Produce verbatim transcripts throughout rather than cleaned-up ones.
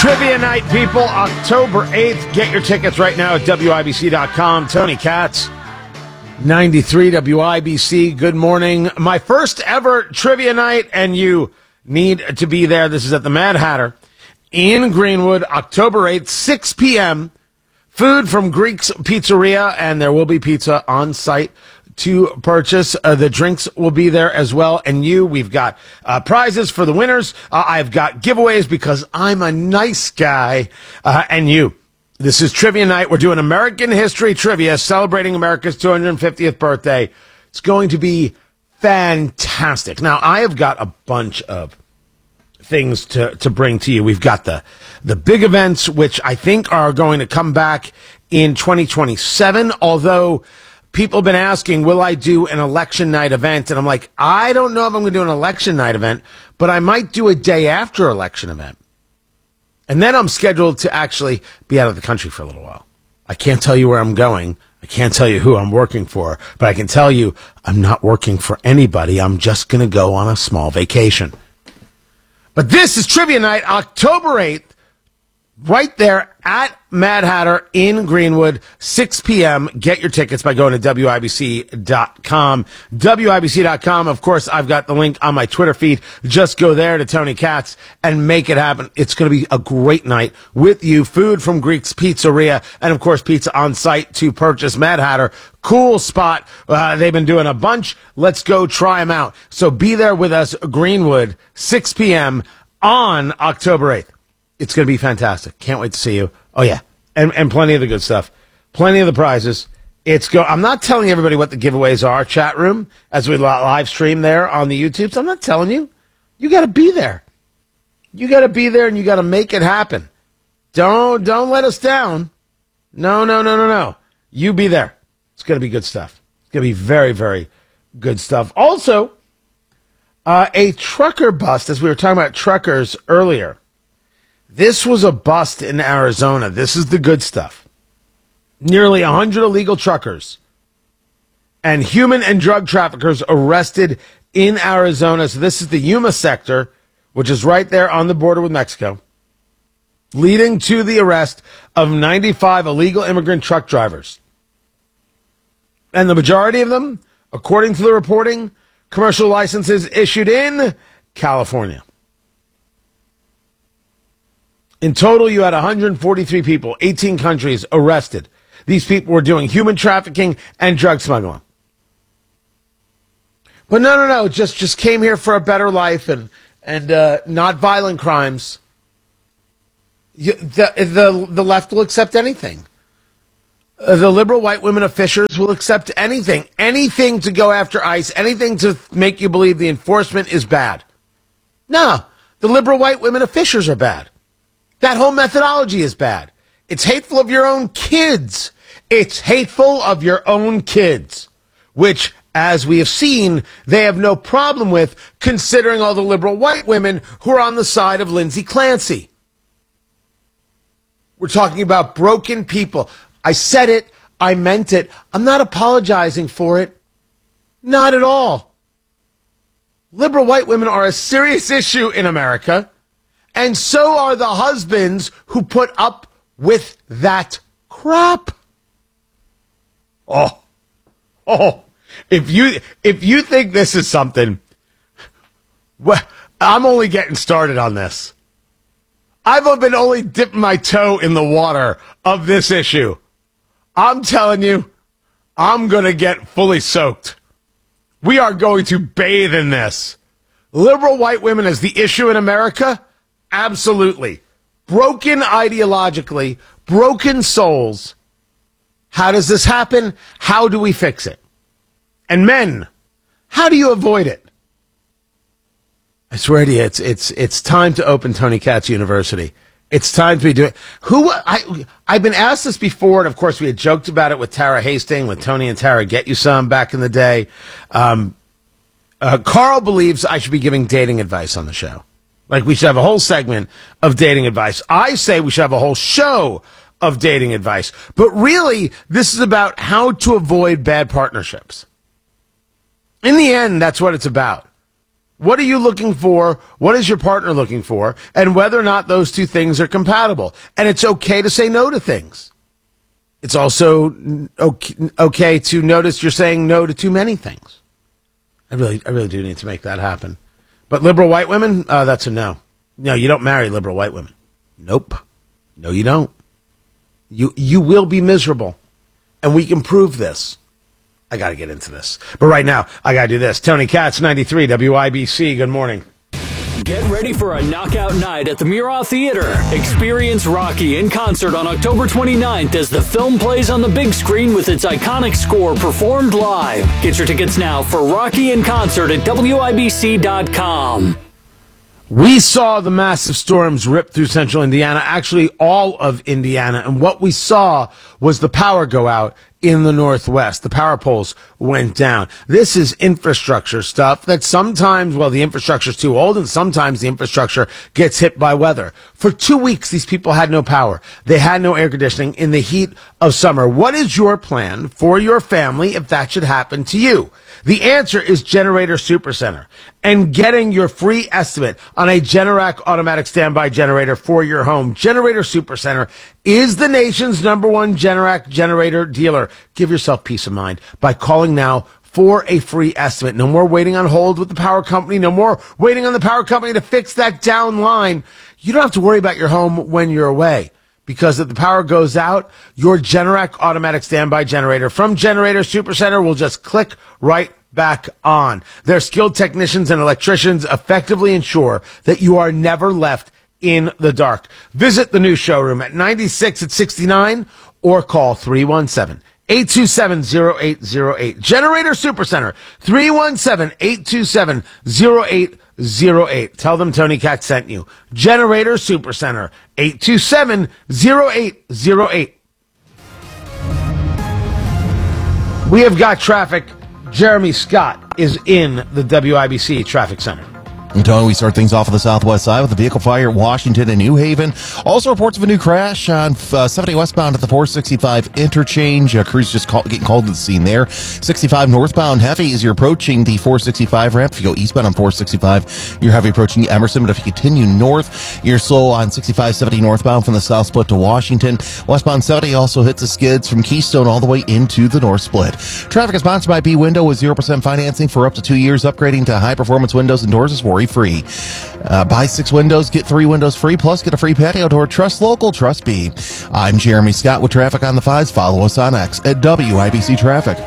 Trivia night, people, October eighth. Get your tickets right now at W I B C dot com. Tony Katz, ninety-three W I B C. Good morning. My first ever trivia night, and you need to be there. This is at the Mad Hatter in Greenwood, October eighth, six p.m. Food from Greek's Pizzeria, and there will be pizza on site to purchase. Uh, the drinks will be there as well. And you, we've got uh, prizes for the winners. Uh, I've got giveaways because I'm a nice guy. Uh, and you, this is Trivia Night. We're doing American History Trivia, celebrating America's two hundred fiftieth birthday. It's going to be fantastic. Now, I have got a bunch of things to, to bring to you. We've got the, the big events, which I think are going to come back in twenty twenty-seven, although people have been asking, will I do an election night event? And I'm like, I don't know if I'm going to do an election night event, but I might do a day after election event. And then I'm scheduled to actually be out of the country for a little while. I can't tell you where I'm going. I can't tell you who I'm working for, but I can tell you I'm not working for anybody. I'm just going to go on a small vacation. But this is Trivia Night, October eighth, right there at Mad Hatter in Greenwood, six p.m. Get your tickets by going to W I B C dot com. W I B C dot com, of course, I've got the link on my Twitter feed. Just go there to Tony Katz and make it happen. It's going to be a great night with you. Food from Greek's Pizzeria, and of course, pizza on site to purchase. Mad Hatter, cool spot. Uh, they've been doing a bunch. Let's go try them out. So be there with us, Greenwood, six p.m. on October eighth. It's going to be fantastic. Can't wait to see you. Oh, yeah. And and plenty of the good stuff. Plenty of the prizes. It's go. I'm not telling everybody what the giveaways are, chat room, as we live stream there on the YouTubes. I'm not telling you. You got to be there. You got to be there, and you got to make it happen. Don't, don't let us down. No, no, no, no, no. You be there. It's going to be good stuff. It's going to be very, very good stuff. Also, uh, a trucker bust, as we were talking about truckers earlier. This was a bust in Arizona. This is the good stuff. Nearly one hundred illegal truckers and human and drug traffickers arrested in Arizona. So this is the Yuma sector, which is right there on the border with Mexico, leading to the arrest of ninety-five illegal immigrant truck drivers. And the majority of them, according to the reporting, commercial licenses issued in California. In total, you had one hundred forty-three people, eighteen countries arrested. These people were doing human trafficking and drug smuggling. But no, no, no, just just came here for a better life and and uh, not violent crimes. You, the, the, the left will accept anything. Uh, the liberal white women of Fishers will accept anything. Anything to go after ICE, anything to make you believe the enforcement is bad. No, the liberal white women of Fishers are bad. That whole methodology is bad. It's hateful of your own kids. It's hateful of your own kids, which, as we have seen, they have no problem with, considering all the liberal white women who are on the side of Lindsay Clancy. We're talking about broken people. I said it. I meant it. I'm not apologizing for it. Not at all. Liberal white women are a serious issue in America. And so are the husbands who put up with that crap. Oh, oh, if you, if you think this is something, well, I'm only getting started on this. I've been only dipping my toe in the water of this issue. I'm telling you, I'm going to get fully soaked. We are going to bathe in this. Liberal white women as the issue in America? Absolutely. Broken ideologically, broken souls. How does this happen? How do we fix it? And men, how do you avoid it? I swear to you, it's it's it's time to open Tony Katz University. It's time to be doing. Who I I've been asked this before, and of course we had joked about it with Tara Hastings, with Tony and Tara Get You Some back in the day. Um, uh, Carl believes I should be giving dating advice on the show. Like we should have a whole segment of dating advice. I say we should have a whole show of dating advice. But really, this is about how to avoid bad partnerships. In the end, that's what it's about. What are you looking for? What is your partner looking for? And whether or not those two things are compatible. And it's okay to say no to things. It's also okay, okay to notice you're saying no to too many things. I really, I really do need to make that happen. But liberal white women, uh, that's a no. No, you don't marry liberal white women. Nope. No, you don't. You, you will be miserable. And we can prove this. I got to get into this. But right now, I got to do this. Tony Katz, ninety-three W I B C. Good morning. Get ready for a knockout night at the Murat Theater. Experience Rocky in concert on October twenty-ninth as the film plays on the big screen with its iconic score performed live. Get your tickets now for Rocky in concert at W I B C dot com. We saw the massive storms rip through central Indiana, actually all of Indiana, and what we saw was the power go out in the Northwest. The power poles went down. This is infrastructure stuff that sometimes, well, the infrastructure's too old, and sometimes the infrastructure gets hit by weather. For two weeks, these people had no power. They had no air conditioning in the heat of summer. What is your plan for your family if that should happen to you? The answer is Generator Supercenter and getting your free estimate on a Generac automatic standby generator for your home. Generator Supercenter is the nation's number one Generac generator dealer. Give yourself peace of mind by calling now for a free estimate. No more waiting on hold with the power company. No more waiting on the power company to fix that down line. You don't have to worry about your home when you're away. Because if the power goes out, your Generac automatic standby generator from Generator Supercenter will just click right back on. Their skilled technicians and electricians effectively ensure that you are never left in the dark. Visit the new showroom at ninety-six at sixty-nine or call three one seven, eight two seven, zero eight zero eight. Generator Supercenter, three one seven, eight two seven, zero eight zero eight. Tell them Tony Katz sent you. Generator Supercenter, eight two seven, zero eight zero eight. We have got traffic. Jeremy Scott is in the W I B C Traffic Center. And Tony, we start things off on the southwest side with a vehicle fire at Washington and New Haven. Also reports of a new crash on uh, seventy westbound at the four sixty-five interchange. Uh, crews just call, getting called to the scene there. sixty-five northbound heavy as you're approaching the four sixty-five ramp. If you go eastbound on four sixty-five, you're heavy approaching Emerson. But if you continue north, you're slow on sixty-five seventy northbound from the south split to Washington. Westbound seventy also hits the skids from Keystone all the way into the north split. Traffic is sponsored by B Window with zero percent financing for up to two years. Upgrading to high-performance windows and doors is worry free. Uh, buy six windows, get three windows free, plus get a free patio door. Trust local, trust B. I'm Jeremy Scott with Traffic on the Fives. Follow us on X at W I B C Traffic.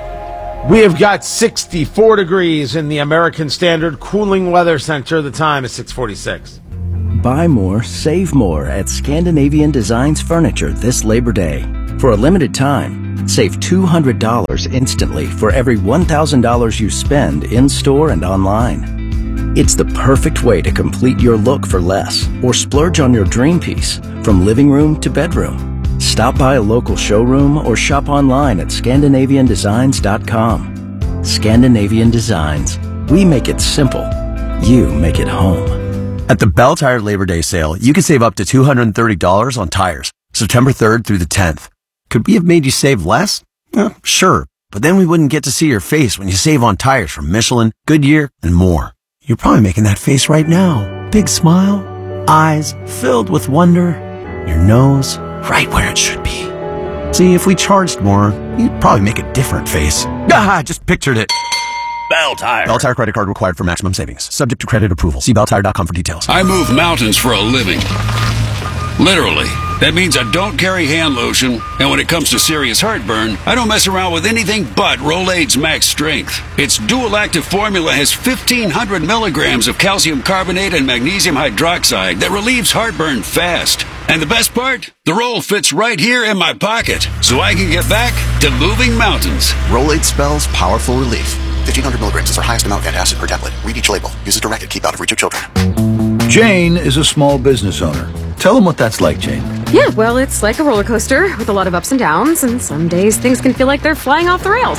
We have got sixty-four degrees in the American Standard Cooling Weather Center. The time is six forty-six. Buy more, save more at Scandinavian Designs Furniture this Labor Day. For a limited time, save two hundred dollars instantly for every one thousand dollars you spend in-store and online. It's the perfect way to complete your look for less or splurge on your dream piece from living room to bedroom. Stop by a local showroom or shop online at Scandinavian Designs dot com. Scandinavian Designs. We make it simple. You make it home. At the Bell Tire Labor Day sale, you can save up to two hundred thirty dollars on tires, September third through the tenth. Could we have made you save less? Eh, sure, but then we wouldn't get to see your face when you save on tires from Michelin, Goodyear, and more. You're probably making that face right now. Big smile, eyes filled with wonder, your nose right where it should be. See, if we charged more, you'd probably make a different face. Ah, I just pictured it. Bell Tire. Bell Tire credit card required for maximum savings. Subject to credit approval. See bell tire dot com for details. I move mountains for a living. Literally. That means I don't carry hand lotion, and when it comes to serious heartburn, I don't mess around with anything but Rolaids Max Strength. Its dual-active formula has fifteen hundred milligrams of calcium carbonate and magnesium hydroxide that relieves heartburn fast. And the best part? The roll fits right here in my pocket, so I can get back to moving mountains. Rolaids spells powerful relief. fifteen hundred milligrams is our highest amount of antacid per tablet. Read each label. Use as directed. Keep out of reach of children. Jane is a small business owner. Tell them what that's like, Jane. Yeah, well, it's like a roller coaster with a lot of ups and downs, and some days things can feel like they're flying off the rails.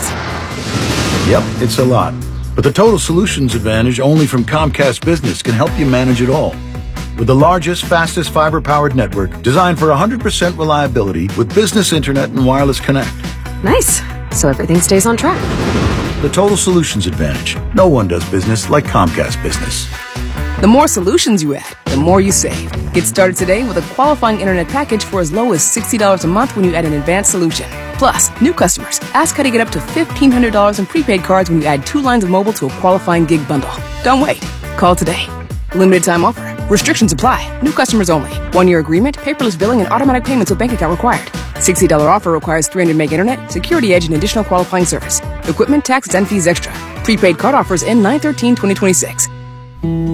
Yep, it's a lot. But the Total Solutions Advantage only from Comcast Business can help you manage it all. With the largest, fastest fiber-powered network designed for one hundred percent reliability with business internet and wireless connect. Nice. So everything stays on track. The Total Solutions Advantage. No one does business like Comcast Business. The more solutions you add, the more you save. Get started today with a qualifying internet package for as low as sixty dollars a month when you add an advanced solution. Plus, new customers, ask how to get up to fifteen hundred dollars in prepaid cards when you add two lines of mobile to a qualifying gig bundle. Don't wait. Call today. Limited time offer. Restrictions apply. New customers only. One-year agreement, paperless billing, and automatic payments with bank account required. sixty dollars offer requires three hundred meg internet, security edge, and additional qualifying service. Equipment, taxes, and fees extra. Prepaid card offers end nine thirteen twenty twenty-six.